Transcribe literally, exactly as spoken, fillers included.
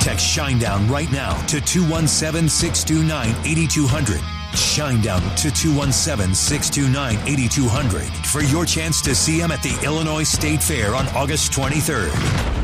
Text Shinedown right now to two one seven, six two nine, eight two zero zero. Shinedown to two one seven, six two nine, eight two zero zero for your chance to see him at the Illinois State Fair on August twenty-third.